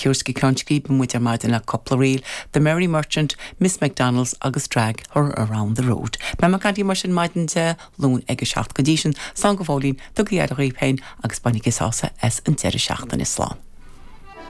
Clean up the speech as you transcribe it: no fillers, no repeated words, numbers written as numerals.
Hirsky Crunchkeep and with your Madina couple reel, the Merry Merchant, Miss McDonald's, August Drag, her Around the Road. Memakanti Merchant Madin Loon Eggeshacht Condition, Song of Olin, Dugi Adori Pain, August Bunny Gisasa, S and Terry Shacht and Islam.